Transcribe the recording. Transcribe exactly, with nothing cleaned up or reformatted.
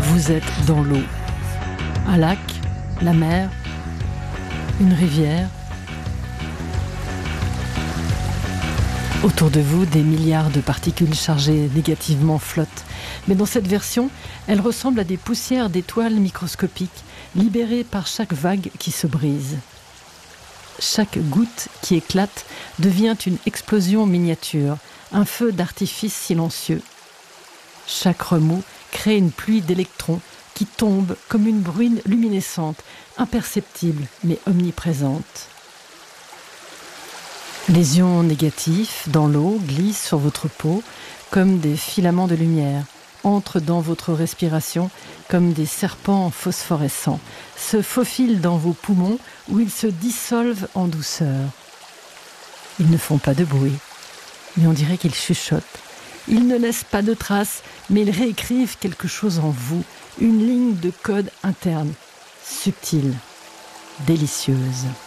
Vous êtes dans l'eau. Un lac, la mer, une rivière. Autour de vous, des milliards de particules chargées négativement flottent. Mais dans cette version, elles ressemblent à des poussières d'étoiles microscopiques, libérées par chaque vague qui se brise. Chaque goutte qui éclate devient une explosion miniature, un feu d'artifice silencieux. Chaque remous crée une pluie d'électrons qui tombent comme une bruine luminescente, imperceptible mais omniprésente. Les ions négatifs dans l'eau glissent sur votre peau comme des filaments de lumière, entrent dans votre respiration comme des serpents phosphorescents, se faufilent dans vos poumons où ils se dissolvent en douceur. Ils ne font pas de bruit, mais on dirait qu'ils chuchotent. Ils ne laissent pas de traces, mais ils réécrivent quelque chose en vous, une ligne de code interne, subtile, délicieuse.